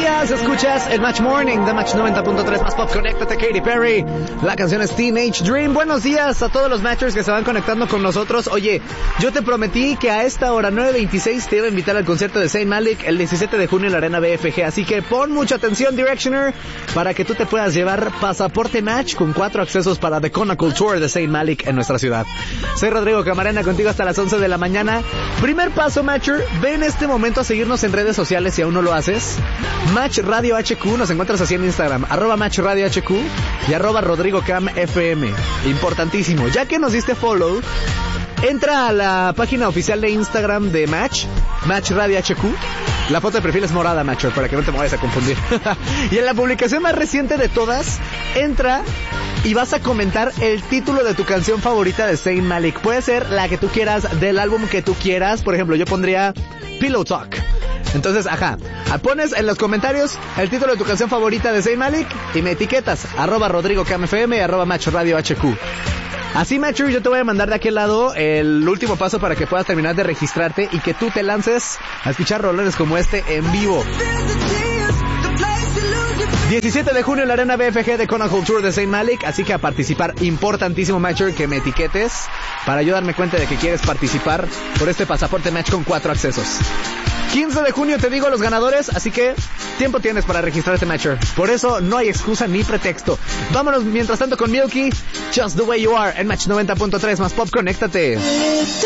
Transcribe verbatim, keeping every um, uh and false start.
días, escuchas el Match Morning de Match noventa punto tres más pop. Conéctate, Katy Perry. La canción es Teenage Dream. Buenos días a todos los Matchers que se van conectando con nosotros. Oye, yo te prometí que a esta hora nueve veintiséis te iba a invitar al concierto de Zayn Malik el diecisiete de junio en la Arena B F G. Así que pon mucha atención, Directioner, para que tú te puedas llevar pasaporte Match con cuatro accesos para The Conacle Tour de Zayn Malik en nuestra ciudad. Soy Rodrigo Camarena, contigo hasta las once de la mañana. Primer paso, Matcher, ve en este momento a seguirnos en redes sociales si aún no lo haces. Match Radio H Q, nos encuentras así en Instagram, arroba Match Radio H Q y arroba Rodrigo Cam F M. Importantísimo, ya que nos diste follow, entra a la página oficial de Instagram de Match, Match Radio H Q. La foto de perfil es morada, Matcher, para que no te me vayas a confundir. Y en la publicación más reciente de todas, entra y vas a comentar el título de tu canción favorita de Zayn Malik. Puede ser la que tú quieras, del álbum que tú quieras. Por ejemplo, yo pondría Pillow Talk. Entonces, ajá, pones en los comentarios el título de tu canción favorita de Zayn Malik y me etiquetas, arroba Rodrigo Cam F M y arroba Match Radio H Q. Así, Matcher, yo te voy a mandar de aquel lado el último paso para que puedas terminar de registrarte y que tú te lances a escuchar rolones como este en vivo. diecisiete de junio en la Arena B F G de Conacle Tour de Zayn Malik, así que a participar, importantísimo, Matcher, que me etiquetes para yo darme cuenta de que quieres participar por este pasaporte Match con cuatro accesos. quince de junio te digo los ganadores, así que tiempo tienes para registrarte, Matcher. Por eso no hay excusa ni pretexto. Vámonos mientras tanto con Milky, Just the Way You Are en Match noventa punto tres más pop. Conéctate.